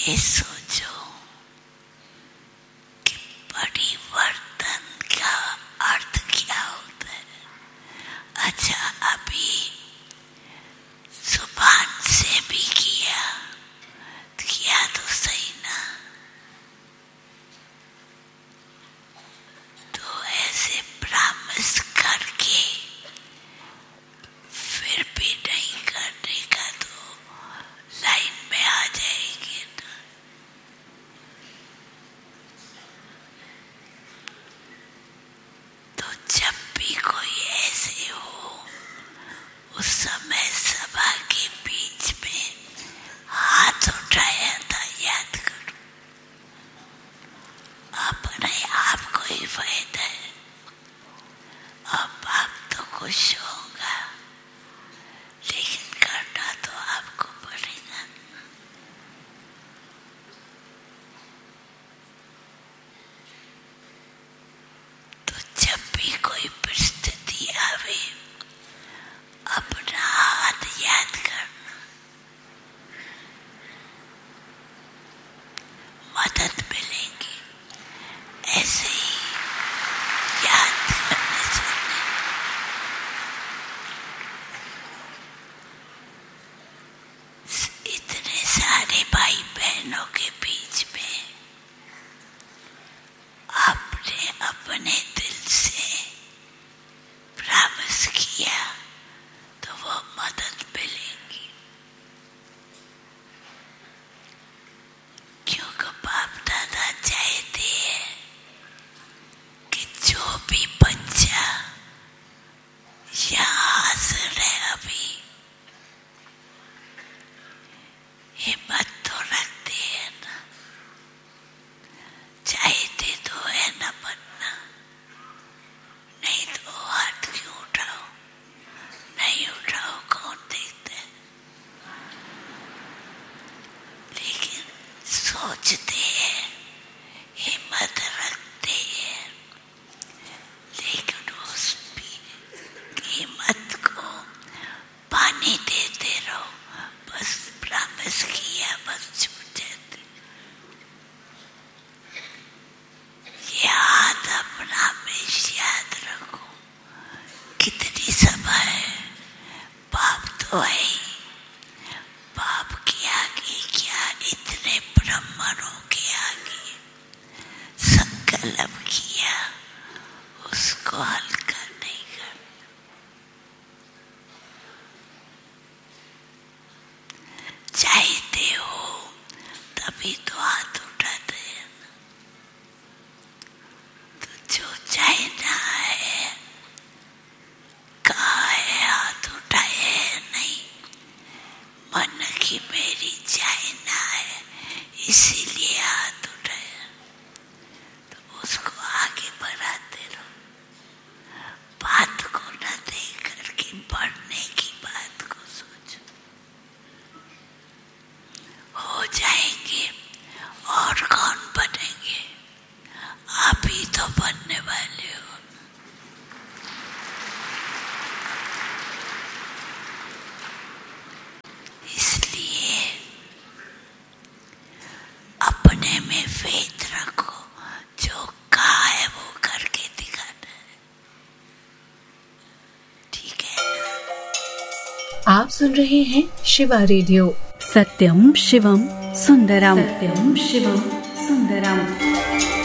ये सोचो कि परिवर्तन का अर्थ क्या होता है। अच्छा, अभी जुबान से भी किया तो सही ना, तो ऐसे प्रॉमिस करके फिर भी नहीं करने का तो लाइन में आ जाएगी ना। तो जब भी कोई ऐसे हो, उस समय सभा के बीच में हाथ उठाया था, याद करो। अपने आप को ही फायदा है। अब आप तो खुश होगा, लेकिन करना तो आपको पड़ेगा। तो जब भी कोई परिस्थिति आवे, अपना हाथ याद करना, मदद मिलेगी। ऐसे ही याद करने से इतने सारे भाई बहनों के बीच में आपने अपने दिल से प्रॉमिस किया तो वो मदद मिलेगी। क्योंकि बाप दादा चाहते हैं कि जो भी बच्चा यहाँ हाजिर है अभी, हिम्मत तो रखते हैं ना, चाहते तो है ना बनना, नहीं तो हाथ क्यों उठाओ, नहीं उठाओ, कौन देखता है। लेकिन सोचते हैं, हिम्मत रखते हैं, लेकिन उस हिम्मत को पानी देते रहो। बस प्रॉमिस किया, बस छूट जाते। ये हाथ अपना हमेशा याद रखो। कितनी सभा है, पाप तो है ही, पाप के आगे क्या, इतने ब्राह्मणों के आगे संकल्प किया, उसको हल्का नहीं करना। चाहते हो तभी तो हाथ उठाते हैं ना। तो जो चाहना है, कहा है, हाथ उठाए है नहीं, मन की मेरी चाहना है इसीलिए हाथ उठाया, तो उसको आगे बढ़ाते रहो। बात को न देख करके बढ़ने की बात को सोचो। हो जाएंगे और कौन बनेंगे, आप ही तो बनने वाले हो। इसलिए अपने में फेथ रखो, जो कहा है वो करके दिखाना है। ठीक है। आप सुन रहे हैं शिवा रेडियो। सत्यम शिवम सुंदरम, सत्यम शिवम सुंदरम।